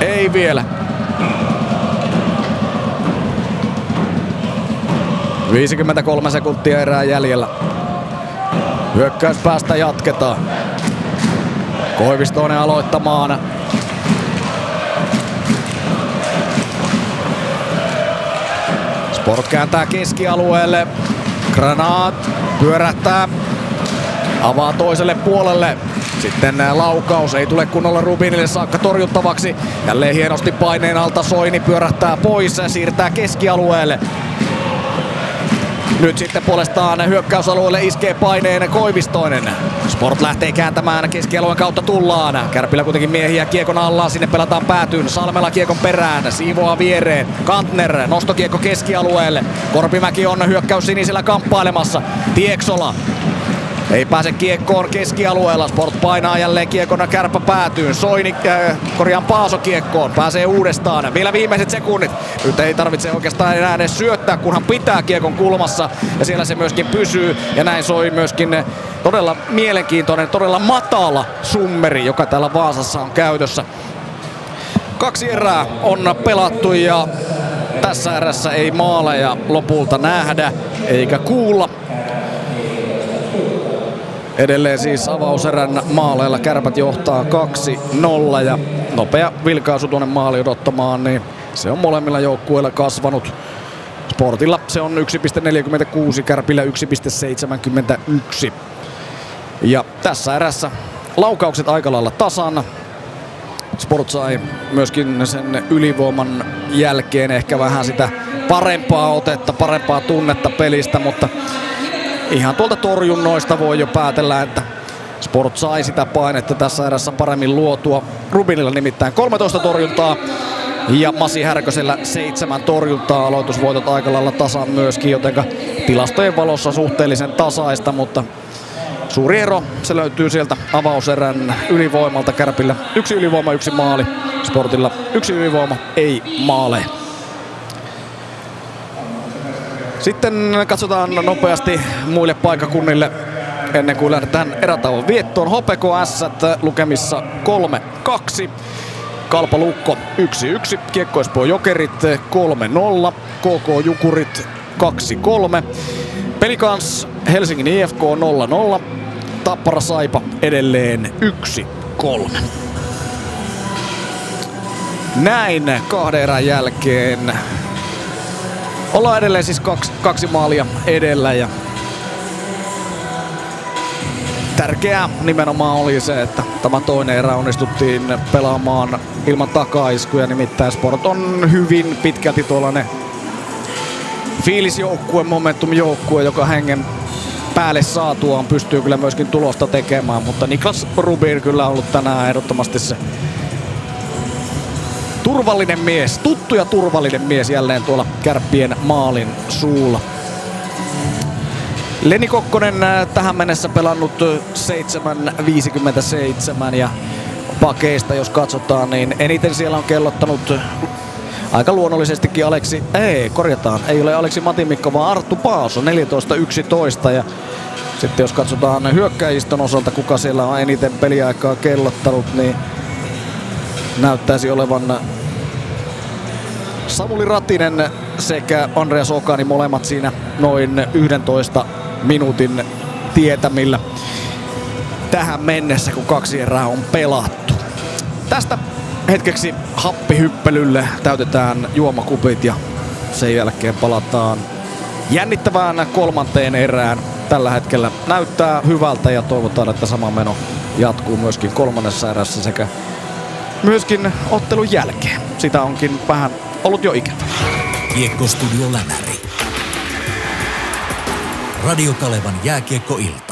Ei vielä. 53 sekuntia erää jäljellä. Hyökkäyspäästä jatketaan. Koivistoinen aloittamaan. Sport kääntää keskialueelle. Granat pyörähtää. Avaa toiselle puolelle. Sitten laukaus ei tule kunnolla Rubinille saakka torjuttavaksi. Jälleen hienosti paineen alta Soini pyörähtää pois ja siirtää keskialueelle. Nyt sitten puolestaan hyökkäysalueelle iskee paineen Koivistoinen. Sport lähtee kääntämään, keskialueen kautta tullaan. Kärpillä kuitenkin miehiä kiekon alla, sinne pelataan päätyyn. Salmela kiekon perään, siivoaa viereen. Kantner, nostokiekko keskialueelle. Korpimäki on hyökkäys sinisellä kamppailemassa. Tieksola ei pääse kiekkoon keskialueella. Sport painaa jälleen kiekon Kärppä päätyyn. Soini, Paaso kiekkoon. Pääsee uudestaan. Vielä viimeiset sekunnit. Nyt ei tarvitse oikeastaan enää edes syöttää, kunhan pitää kiekon kulmassa. Ja siellä se myöskin pysyy. Ja näin soi myöskin todella mielenkiintoinen, todella matala summeri, joka täällä Vaasassa on käytössä. 2 erää on pelattu ja tässä erässä ei maaleja lopulta nähdä eikä kuulla. Edelleen siis avauserän maaleilla Kärpät johtaa 2-0 ja nopea vilkaisu tuonne maali odottamaan, niin se on molemmilla joukkueilla kasvanut. Sportilla se on 1,46, Kärpillä 1,71. Ja tässä erässä laukaukset aika lailla tasan. Sport sai myöskin sen ylivoiman jälkeen ehkä vähän sitä parempaa otetta, parempaa tunnetta pelistä, mutta ihan tuolta torjunnoista voi jo päätellä, että Sport sai sitä painetta tässä erässä paremmin luotua. Rubinilla nimittäin 13 torjuntaa ja Masi Härkösellä 7 torjuntaa. Aloitusvoitot aika lailla tasan myöskin, jotenka tilastojen valossa suhteellisen tasaista, mutta suuri ero se löytyy sieltä avauserän ylivoimalta. Kärpillä 1 ylivoima, 1 maali. Sportilla 1 ylivoima, ei maaleja. Sitten katsotaan nopeasti muille paikkakunnille ennen kuin lähdetään erätauon viettoon. HPK Ässät lukemissa 3-2. Kalpa Lukko 1-1. Kiekko Espoon Jokerit 3-0. KK Jukurit 2-3. Pelikans Helsingin IFK 0-0. Tappara Saipa edelleen 1-3. Näin 2 erän jälkeen. Ollaan edelleen siis 2 maalia edellä ja tärkeää nimenomaan oli se, että tämä toinen erä onnistuttiin pelaamaan ilman takaiskuja. Nimittäin Sport on hyvin pitkälti tuollainen fiilisjoukkue, momentumjoukkue, joka hengen päälle saatuaan pystyy kyllä myöskin tulosta tekemään. Mutta Niklas Rubin kyllä on ollut tänään ehdottomasti se turvallinen mies, tuttu ja turvallinen mies jälleen tuolla Kärppien maalin suulla. Leni Kokkonen tähän mennessä pelannut 7,57 ja pakeista jos katsotaan, niin eniten siellä on kellottanut aika luonnollisestikin ei ole Aleksi Matimikko, vaan Arttu Paaso 14,11 ja sitten jos katsotaan hyökkäjistön osalta, kuka siellä on eniten peliaikaa kellottanut, niin näyttäisi olevan Samuli Ratinen sekä Andreas Okani, molemmat siinä noin 11 minuutin tietämillä tähän mennessä, kun 2 erää on pelattu. Tästä hetkeksi happihyppelylle, täytetään juomakupit ja sen jälkeen palataan jännittävään 3. erään. Tällä hetkellä näyttää hyvältä ja toivotaan, että sama meno jatkuu myöskin 3. erässä sekä myöskin ottelun jälkeen. Sitä onkin vähän ollut jo ikävä. Kiekkostudio Lämäri. Radio Kalevan jääkiekkoilta.